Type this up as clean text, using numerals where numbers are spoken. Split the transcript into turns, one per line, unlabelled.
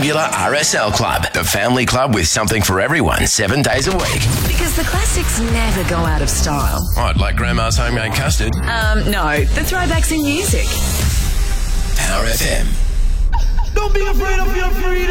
Nebula RSL Club, the family club with something for everyone 7 days a week.
Because the classics never go out of style.
What, like Grandma's homemade custard?
No, the throwbacks in music.
Power FM.
Don't be afraid of your freedom.